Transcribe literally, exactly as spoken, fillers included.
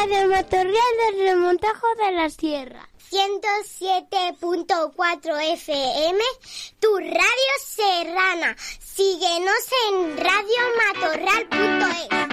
Radio Matorral del Remontajo de la Sierra. ciento siete punto cuatro F M, tu radio serrana. Síguenos en radio matorral punto es.